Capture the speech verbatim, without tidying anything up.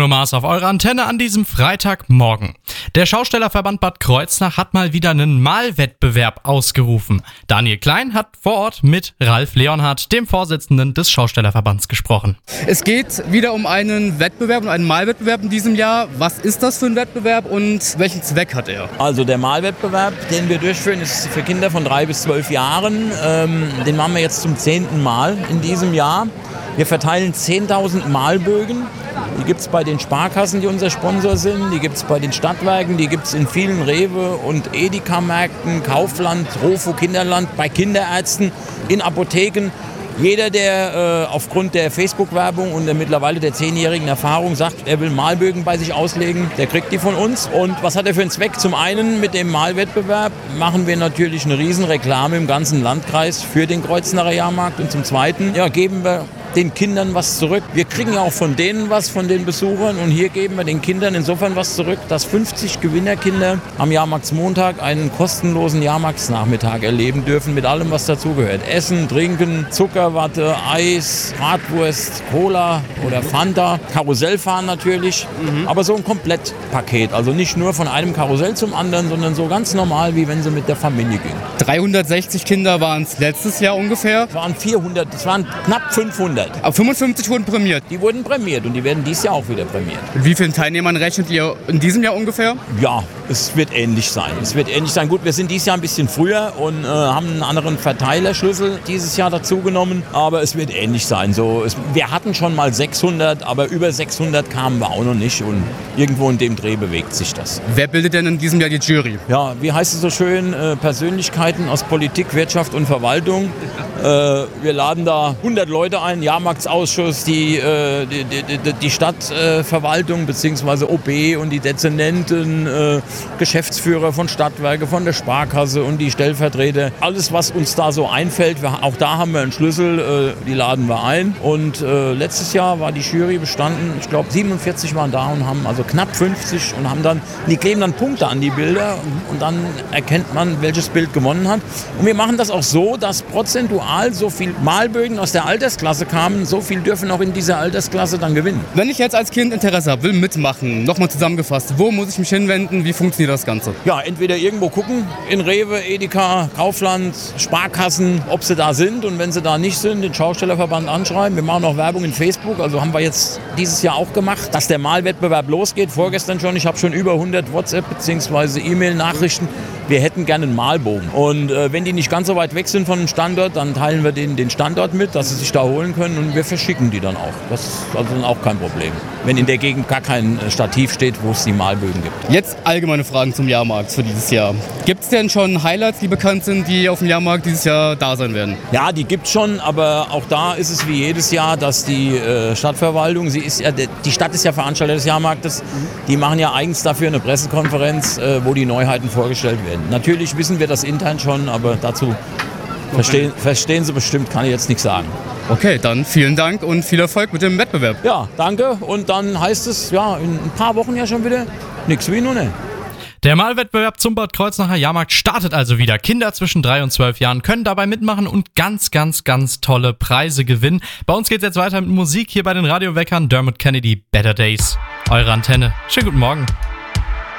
Maas auf eurer Antenne an diesem Freitagmorgen. Der Schaustellerverband Bad Kreuznach hat mal wieder einen Malwettbewerb ausgerufen. Daniel Klein hat vor Ort mit Ralf Leonhardt, dem Vorsitzenden des Schaustellerverbands, gesprochen. Es geht wieder um einen Wettbewerb, um einen Malwettbewerb in diesem Jahr. Was ist das für ein Wettbewerb und welchen Zweck hat er? Also der Malwettbewerb, den wir durchführen, ist für Kinder von drei bis zwölf Jahren. Ähm, den machen wir jetzt zum zehnten Mal in diesem Jahr. Wir verteilen zehntausend Malbögen. Die gibt es bei den Sparkassen, die unser Sponsor sind. Die gibt es bei den Stadtwerken. Die gibt es in vielen Rewe- und Edeka-Märkten, Kaufland, Rofo, Kinderland, bei Kinderärzten, in Apotheken. Jeder, der äh, aufgrund der Facebook-Werbung und der mittlerweile der zehnjährigen Erfahrung sagt, er will Malbögen bei sich auslegen, der kriegt die von uns. Und was hat er für einen Zweck? Zum einen mit dem Malwettbewerb machen wir natürlich eine Riesenreklame im ganzen Landkreis für den Kreuznacher Jahrmarkt. Und zum zweiten ja, geben wir den Kindern was zurück. Wir kriegen ja auch von denen was, von den Besuchern. Und hier geben wir den Kindern insofern was zurück, dass fünfzig Gewinnerkinder am Jahrmarktsmontag einen kostenlosen Jahrmarktsnachmittag erleben dürfen mit allem, was dazugehört. Essen, Trinken, Zuckerwatte, Eis, Bratwurst, Cola oder Fanta. Karussellfahren natürlich, mhm. aber so ein Komplettpaket. Also nicht nur von einem Karussell zum anderen, sondern so ganz normal, wie wenn sie mit der Familie gehen. dreihundertsechzig Kinder waren es letztes Jahr ungefähr. Es waren vierhundert, es waren knapp fünfhundert. Aber fünfundfünfzig wurden prämiert? Die wurden prämiert und die werden dieses Jahr auch wieder prämiert. Mit wie vielen Teilnehmern rechnet ihr in diesem Jahr ungefähr? Ja, es wird ähnlich sein. Es wird ähnlich sein. Gut, wir sind dieses Jahr ein bisschen früher und äh, haben einen anderen Verteilerschlüssel dieses Jahr dazu genommen, aber es wird ähnlich sein. So, es, wir hatten schon mal sechshundert, aber über sechshundert kamen wir auch noch nicht und irgendwo in dem Dreh bewegt sich das. Wer bildet denn in diesem Jahr die Jury? Ja, wie heißt es so schön, äh, Persönlichkeiten aus Politik, Wirtschaft und Verwaltung. Äh, wir laden da hundert Leute ein, Jahrmarktsausschuss, die, äh, die, die, die Stadtverwaltung äh, bzw. O B und die Dezernenten, äh, Geschäftsführer von Stadtwerke, von der Sparkasse und die Stellvertreter. Alles, was uns da so einfällt, wir, auch da haben wir einen Schlüssel, äh, die laden wir ein. Und äh, letztes Jahr war die Jury bestanden, ich glaube siebenundvierzig waren da und haben also knapp fünfzig und haben dann, die kleben dann Punkte an die Bilder und dann erkennt man, welches Bild gewonnen hat. Und wir machen das auch so, dass prozentual so viel Malbögen aus der Altersklasse kamen, so viel dürfen auch in dieser Altersklasse dann gewinnen. Wenn ich jetzt als Kind Interesse habe, will mitmachen, nochmal zusammengefasst, wo muss ich mich hinwenden, wie funktioniert das Ganze? Ja, entweder irgendwo gucken, in Rewe, Edeka, Kaufland, Sparkassen, ob sie da sind und wenn sie da nicht sind, den Schaustellerverband anschreiben. Wir machen auch Werbung in Facebook, also haben wir jetzt dieses Jahr auch gemacht, dass der Malwettbewerb losgeht, vorgestern schon, ich habe schon über hundert WhatsApp bzw. E-Mail-Nachrichten. Wir hätten gerne einen Malbogen. Und äh, wenn die nicht ganz so weit weg sind von dem Standort, dann teilen wir denen den Standort mit, dass sie sich da holen können und wir verschicken die dann auch. Das ist also dann auch kein Problem, wenn in der Gegend gar kein Stativ steht, wo es die Malbögen gibt. Jetzt allgemeine Fragen zum Jahrmarkt für dieses Jahr. Gibt es denn schon Highlights, die bekannt sind, die auf dem Jahrmarkt dieses Jahr da sein werden? Ja, die gibt es schon, aber auch da ist es wie jedes Jahr, dass die äh, Stadtverwaltung, sie ist ja, die Stadt ist ja Veranstalter des Jahrmarktes, die machen ja eigens dafür eine Pressekonferenz, äh, wo die Neuheiten vorgestellt werden. Natürlich wissen wir das intern schon, aber dazu verstehen, verstehen Sie bestimmt, kann ich jetzt nichts sagen. Okay, dann vielen Dank und viel Erfolg mit dem Wettbewerb. Ja, danke. Und dann heißt es ja in ein paar Wochen ja schon wieder nichts wie nun. Ne? Der Malwettbewerb zum Bad Kreuznacher Jahrmarkt startet also wieder. Kinder zwischen drei und zwölf Jahren können dabei mitmachen und ganz, ganz, ganz tolle Preise gewinnen. Bei uns geht's jetzt weiter mit Musik hier bei den Radioweckern. Dermot Kennedy, Better Days. Eure Antenne. Schönen guten Morgen.